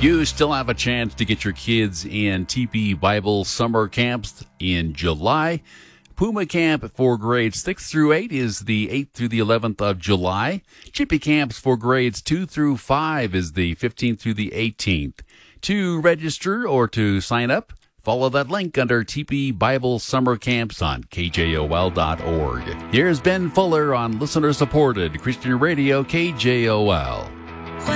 You still have a chance to get your kids in TP Bible summer camps in July. Puma Camp for grades 6 through 8 is the 8th through the 11th of July. Chippy Camps for grades 2 through 5 is the 15th through the 18th. To register or to sign up, follow that link under TP Bible Summer Camps on KJOL.org. Here's Ben Fuller on listener-supported Christian Radio KJOL.